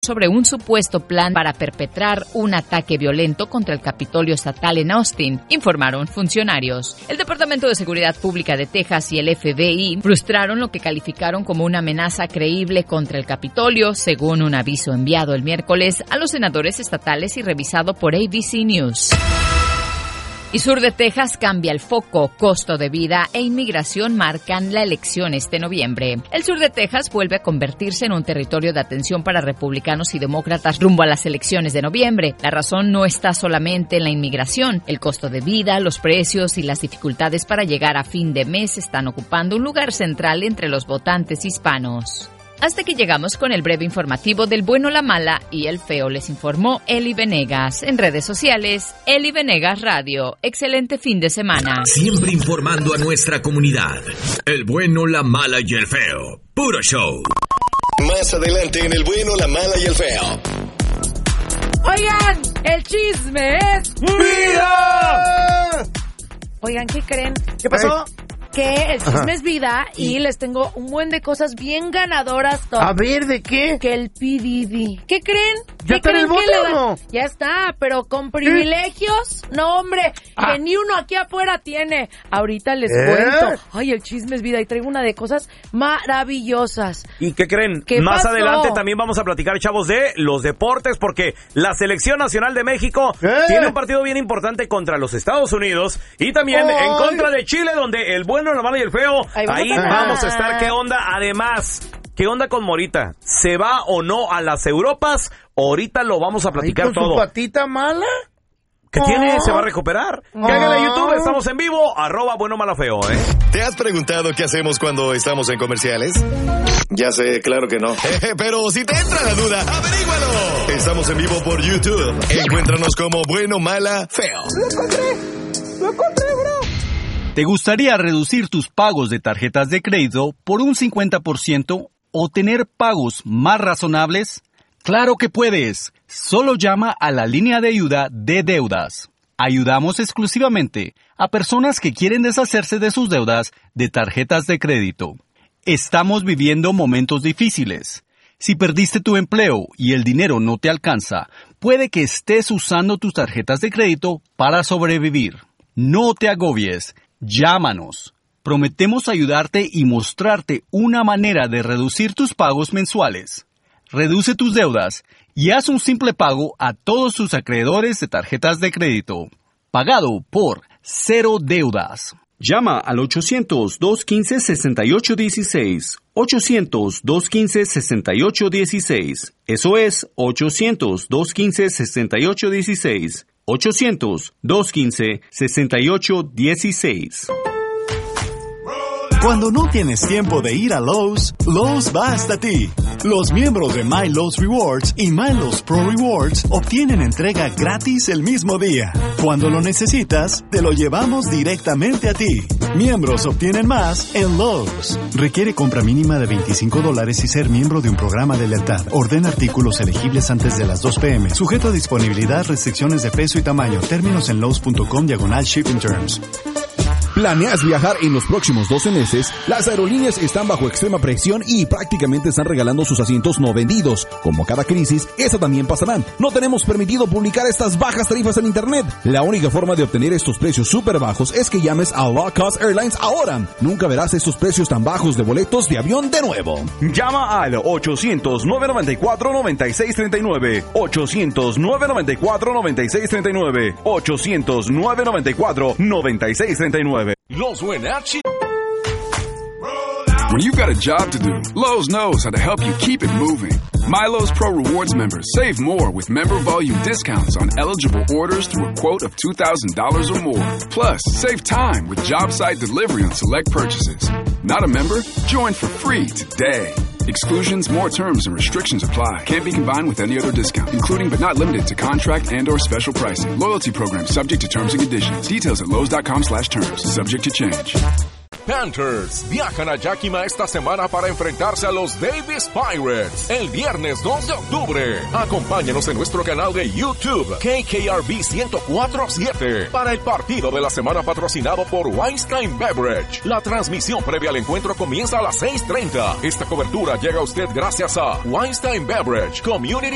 sobre un supuesto plan para perpetrar un ataque violento contra el Capitolio Estatal en Austin, informaron funcionarios. El Departamento de Seguridad Pública de Texas y el FBI frustraron lo que calificaron como una amenaza creíble contra el Capitolio, según un aviso enviado el miércoles a los senadores estatales y revisado por ABC News. Y sur de Texas cambia el foco. Costo de vida e inmigración marcan la elección este noviembre. El sur de Texas vuelve a convertirse en un territorio de atención para republicanos y demócratas rumbo a las elecciones de noviembre. La razón no está solamente en la inmigración. El costo de vida, los precios y las dificultades para llegar a fin de mes están ocupando un lugar central entre los votantes hispanos. Hasta que llegamos con el breve informativo del bueno, la mala y el feo, les informó Eli Venegas. En redes sociales, Eli Venegas Radio. Excelente fin de semana. Siempre informando a nuestra comunidad. El bueno, la mala y el feo. Puro show. Más adelante en el bueno, la mala y el feo. Oigan, el chisme es ¡vida! Oigan, ¿qué creen? ¿Qué pasó? Que el chisme es vida y les tengo un buen de cosas bien ganadoras. Tom. A ver, ¿de qué? Que el PDD. ¿Qué creen? ¿Ya está en el bote o no? Ya está, pero con privilegios. No, hombre, que ni uno aquí afuera tiene. Ahorita les cuento. Ay, el chisme es vida y traigo una de cosas maravillosas. ¿Y qué creen? ¿Qué Más pasó? adelante también vamos a platicar, chavos, de los deportes, porque la Selección Nacional de México tiene un partido bien importante contra los Estados Unidos y también en contra de Chile, donde el bueno, la mala y el feo, ahí vamos a estar. ¿Qué onda? Además, ¿qué onda con Morita? ¿Se va o no a las Europas? Ahorita lo vamos a platicar ¿Con todo. su patita mala? ¿Qué tiene? ¿Se va a recuperar? Que hagan en YouTube, estamos en vivo, @bueno, mala, feo, ¿Te has preguntado qué hacemos cuando estamos en comerciales? Ya sé, claro que no. Pero si te entra la duda, averígualo. Estamos en vivo por YouTube. Encuéntranos como bueno, mala, feo. Lo encontré, bro. ¿Te gustaría reducir tus pagos de tarjetas de crédito por un 50% o tener pagos más razonables? ¡Claro que puedes! Solo llama a la línea de ayuda de deudas. Ayudamos exclusivamente a personas que quieren deshacerse de sus deudas de tarjetas de crédito. Estamos viviendo momentos difíciles. Si perdiste tu empleo y el dinero no te alcanza, puede que estés usando tus tarjetas de crédito para sobrevivir. No te agobies. Llámanos. Prometemos ayudarte y mostrarte una manera de reducir tus pagos mensuales. Reduce tus deudas y haz un simple pago a todos tus acreedores de tarjetas de crédito. Pagado por Cero Deudas. Llama al 800-215-6816. 800-215-6816. Eso es 800-215-6816. 800-215-6816. Cuando no tienes tiempo de ir a Lowe's, Lowe's va hasta ti. Los miembros de My Lowe's Rewards y My Lowe's Pro Rewards obtienen entrega gratis el mismo día. Cuando lo necesitas, te lo llevamos directamente a ti. Miembros obtienen más en Lowe's. Requiere compra mínima de $25 y ser miembro de un programa de lealtad. Ordena artículos elegibles antes de las 2 p.m. Sujeto a disponibilidad, restricciones de peso y tamaño. Términos en Lowe's.com/shipping terms. ¿Planeas viajar en los próximos 12 meses? Las aerolíneas están bajo extrema presión y prácticamente están regalando sus asientos no vendidos. Como cada crisis, esta también pasará. No tenemos permitido publicar estas bajas tarifas en internet. La única forma de obtener estos precios súper bajos es que llames a Low Cost Airlines ahora. Nunca verás estos precios tan bajos de boletos de avión de nuevo. Llama al 800-994-9639. 800-994-9639. 800-994-9639. Los Wenatchee. When you've got a job to do, Lowe's knows how to help you keep it moving. My Lowe's Pro Rewards members save more with member volume discounts on eligible orders through a quote of $2,000 or more. Plus, save time with job site delivery on select purchases. Not a member? Join for free today. Exclusions, more terms, and restrictions apply. Can't be combined with any other discount, including but not limited to contract and/or special pricing. Loyalty program subject to terms and conditions. Details at Lowe's.com/terms. Subject to change. Panthers viajan a Yakima esta semana para enfrentarse a los Davis Pirates el viernes 2 de octubre. Acompáñanos en nuestro canal de YouTube, KKRB 1047, para el partido de la semana patrocinado por Weinstein Beverage. La transmisión previa al encuentro comienza a las 6:30. Esta cobertura llega a usted gracias a Weinstein Beverage, Community